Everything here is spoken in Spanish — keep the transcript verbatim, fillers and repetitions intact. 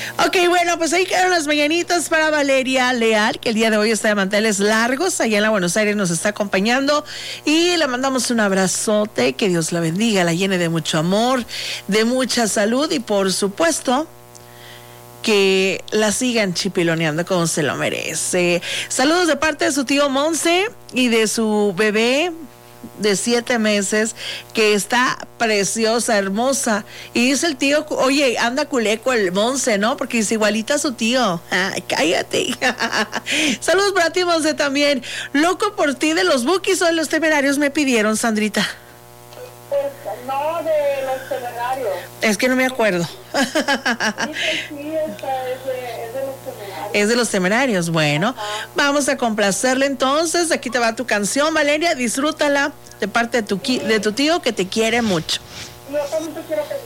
Ok, bueno, pues ahí quedaron las mañanitas para Valeria Leal, que el día de hoy está de manteles largos, allá en la Buenos Aires nos está acompañando y le mandamos un abrazote, que Dios la bendiga, la llene de mucho amor, de mucha salud y por supuesto que la sigan chipiloneando como se lo merece. Saludos de parte de su tío Monse y de su bebé de siete meses, que está preciosa, hermosa. Y dice el tío, oye, anda culeco el Monse, ¿no? Porque es igualita a su tío. Ay, cállate. Saludos para ti, Monse, también. Loco por ti de los Bukis o de los Temerarios me pidieron, Sandrita. Pues no, de los Temerarios. Es que no me acuerdo. Sí, pues sí, esta es de, es de los Temerarios. Es de los Temerarios. Bueno, ajá, vamos a complacerle entonces. Aquí te va tu canción, Valeria. Disfrútala de parte de tu, de tu tío, que te quiere mucho. Yo también te quiero pedir.